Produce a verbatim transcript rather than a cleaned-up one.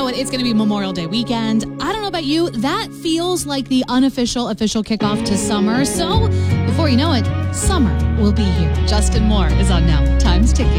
what? It's going to be Memorial Day weekend. I don't know about you. That feels like the unofficial, official kickoff to summer. So before you know it, summer will be here. Justin Moore is on now. Time's ticking.